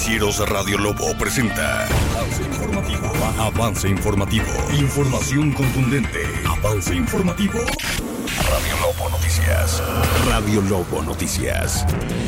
Noticieros Radio Lobo presenta Avance Informativo. Avance Informativo. Información contundente. Avance Informativo. Radio Lobo Noticias. Radio Lobo Noticias.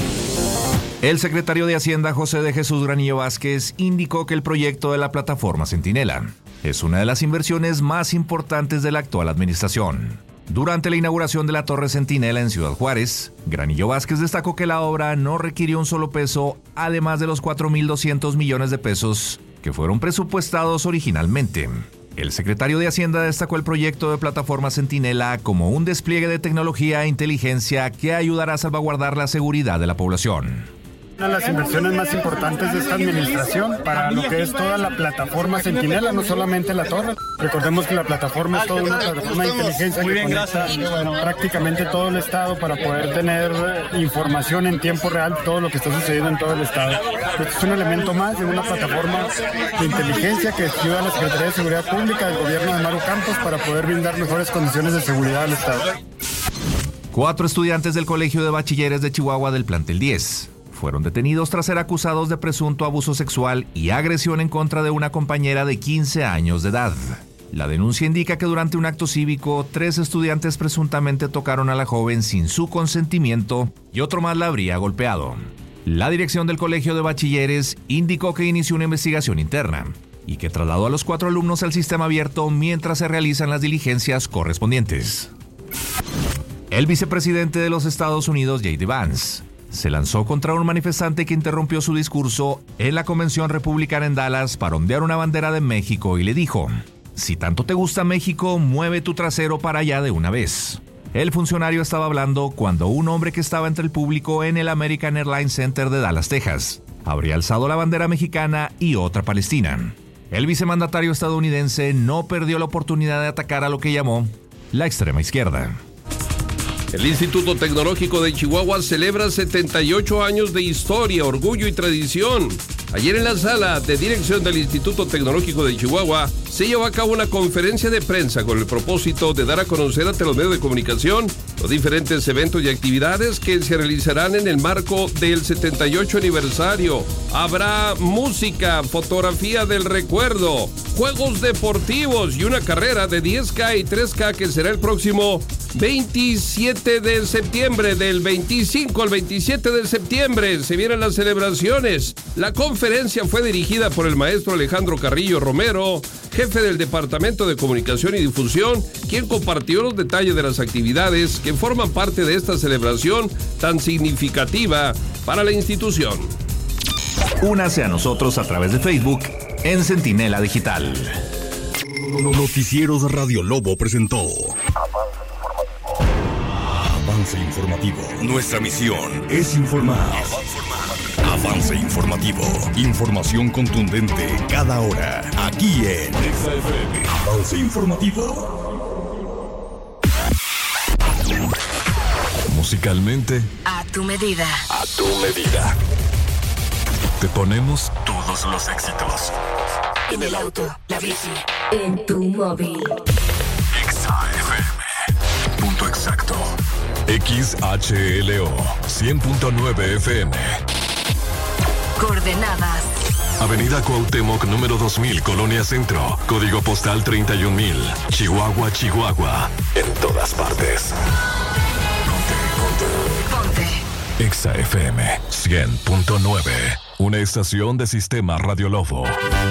El secretario de Hacienda, José de Jesús Granillo Vázquez, indicó que el proyecto de la plataforma Centinela es una de las inversiones más importantes de la actual administración. Durante la inauguración de la Torre Centinela en Ciudad Juárez, Granillo Vázquez destacó que la obra no requirió un solo peso, además de los 4.200 millones de pesos que fueron presupuestados originalmente. El secretario de Hacienda destacó el proyecto de plataforma Centinela como un despliegue de tecnología e inteligencia que ayudará a salvaguardar la seguridad de la población. Una de las inversiones más importantes de esta administración para lo que es toda la plataforma Centinela, no solamente la torre. Recordemos que la plataforma es toda una plataforma de inteligencia que conecta prácticamente todo el estado para poder tener información en tiempo real de todo lo que está sucediendo en todo el estado. Este es un elemento más de una plataforma de inteligencia que ayuda a la Secretaría de Seguridad Pública del gobierno de Maru Campos para poder brindar mejores condiciones de seguridad al estado. 4 estudiantes del Colegio de Bachilleres de Chihuahua del plantel 10 fueron detenidos tras ser acusados de presunto abuso sexual y agresión en contra de una compañera de 15 años de edad. La denuncia indica que durante un acto cívico, 3 estudiantes presuntamente tocaron a la joven sin su consentimiento y otro más la habría golpeado. La dirección del Colegio de Bachilleres indicó que inició una investigación interna y que trasladó a los 4 alumnos al sistema abierto mientras se realizan las diligencias correspondientes. El vicepresidente de los Estados Unidos, J.D. Vance, se lanzó contra un manifestante que interrumpió su discurso en la convención republicana en Dallas para ondear una bandera de México y le dijo: "Si tanto te gusta México, mueve tu trasero para allá de una vez". El funcionario estaba hablando cuando un hombre que estaba entre el público en el American Airlines Center de Dallas, Texas, habría alzado la bandera mexicana y otra palestina. El vicemandatario estadounidense no perdió la oportunidad de atacar a lo que llamó la extrema izquierda. El Instituto Tecnológico de Chihuahua celebra 78 años de historia, orgullo y tradición. Ayer en la sala de dirección del Instituto Tecnológico de Chihuahua se llevó a cabo una conferencia de prensa con el propósito de dar a conocer ante los medios de comunicación los diferentes eventos y actividades que se realizarán en el marco del 78 aniversario. Habrá música, fotografía del recuerdo, juegos deportivos y una carrera de 10K y 3K que será el próximo 27 de septiembre. Del 25 al 27 de septiembre se vienen las celebraciones. La conferencia fue dirigida por el maestro Alejandro Carrillo Romero, jefe del Departamento de Comunicación y Difusión, quien compartió los detalles de las actividades que forman parte de esta celebración tan significativa para la institución. Únase a nosotros a través de Facebook en Centinela Digital. Noticieros Radio Lobo presentó Avance Informativo. Nuestra misión es informar. Avance Informativo. Información contundente cada hora. Aquí en XFM. Avance Informativo. Musicalmente, a tu medida. A tu medida. Te ponemos Todos los éxitos. En el auto, la bici, en tu móvil. XFM. Punto exacto. XHLO 100.9 FM. Coordenadas: Avenida Cuauhtémoc, número 2000, Colonia Centro. Código postal 31000. Chihuahua, Chihuahua. En todas partes. Ponte. XFM 100.9. Una estación de Sistema Radio Lobo.